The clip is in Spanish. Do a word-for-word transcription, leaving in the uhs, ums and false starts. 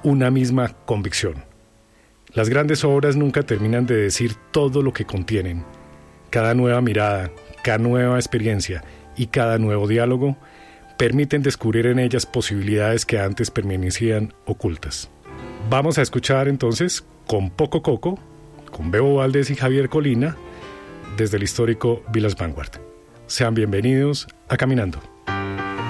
una misma convicción. Las grandes obras nunca terminan de decir todo lo que contienen. Cada nueva mirada, cada nueva experiencia y cada nuevo diálogo permiten descubrir en ellas posibilidades que antes permanecían ocultas. Vamos a escuchar entonces Con Poco Coco, con Bebo Valdés y Javier Colina, desde el histórico Village Vanguard. Sean bienvenidos a Caminando.